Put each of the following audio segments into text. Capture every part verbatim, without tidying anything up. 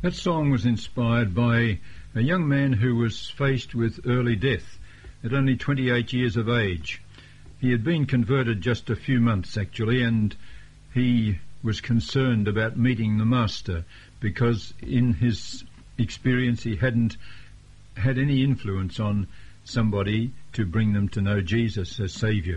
That song was inspired by a young man who was faced with early death at only twenty-eight years of age. He had been converted just a few months, actually, and he was concerned about meeting the Master because in his experience he hadn't had any influence on somebody to bring them to know Jesus as Saviour.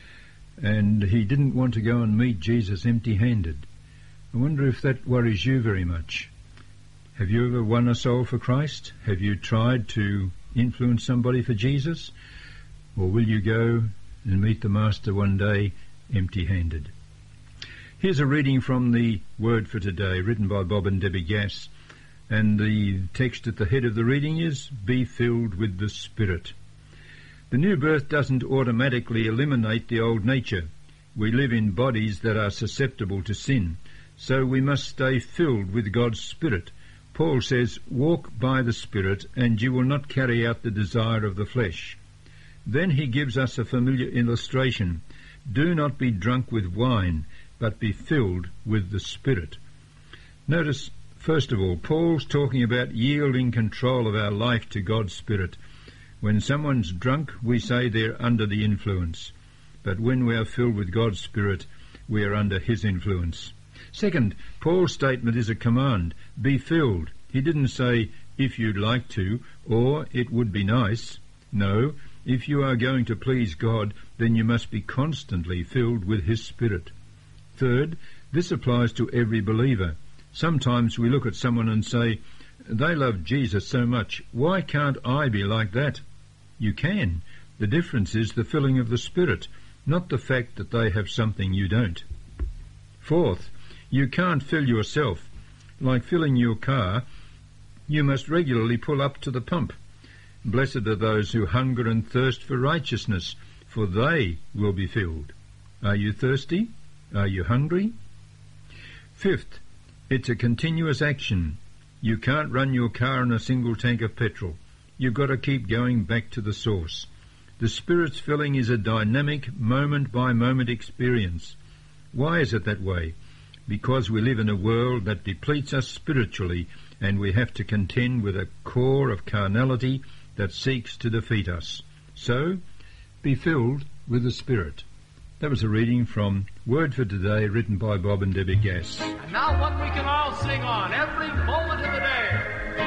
And he didn't want to go and meet Jesus empty-handed. I wonder if that worries you very much. Have you ever won a soul for Christ? Have you tried to influence somebody for Jesus? Or will you go and meet the Master one day empty-handed? Here's a reading from the Word for Today, written by Bob and Debbie Gass, and the text at the head of the reading is, Be filled with the Spirit. The new birth doesn't automatically eliminate the old nature. We live in bodies that are susceptible to sin, so we must stay filled with God's Spirit. Paul says, Walk by the Spirit, and you will not carry out the desire of the flesh. Then he gives us a familiar illustration. Do not be drunk with wine, but be filled with the Spirit. Notice, first of all, Paul's talking about yielding control of our life to God's Spirit. When someone's drunk, we say they're under the influence. But when we are filled with God's Spirit, we are under his influence. Second, Paul's statement is a command. Be filled. He didn't say, if you'd like to, or it would be nice. No, if you are going to please God, then you must be constantly filled with his Spirit. Third, this applies to every believer. Sometimes we look at someone and say, they love Jesus so much, why can't I be like that? You can. The difference is the filling of the Spirit, not the fact that they have something you don't. Fourth, you can't fill yourself. Like filling your car, you must regularly pull up to the pump. Blessed are those who hunger and thirst for righteousness, for they will be filled. Are you thirsty? Are you hungry? Fifth, it's a continuous action. You can't run your car on a single tank of petrol. You've got to keep going back to the source. The Spirit's filling is a dynamic, moment-by-moment experience. Why is it that way? Because we live in a world that depletes us spiritually, and we have to contend with a core of carnality that seeks to defeat us. So, be filled with the Spirit. That was a reading from Word for Today, written by Bob and Debbie Gass. And now one we can all sing on every moment of the day.